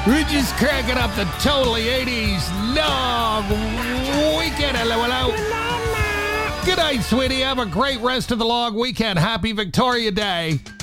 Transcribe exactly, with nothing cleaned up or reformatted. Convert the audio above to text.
We're just cracking up the totally eighties long weekend. Hello, hello. Good night, sweetie. Have a great rest of the long weekend. Happy Victoria Day.